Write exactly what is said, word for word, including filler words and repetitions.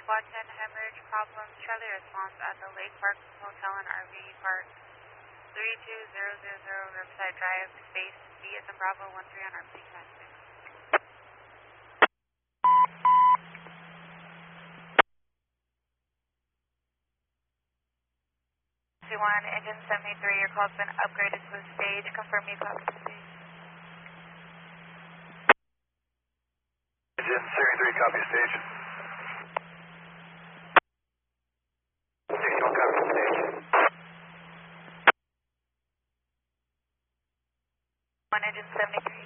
Watson, hemorrhage problems. Charlie response at the Lake Park Hotel and R V Park. three two zero zero zero Riverside Drive, space B as in Bravo, one three on R P command six. C one, engine seventy-three, your call's been upgraded to a stage. Confirm you copy the stage. Engine seventy-three, copy stage. sixty-one, copy stage. One, engine seventy-three.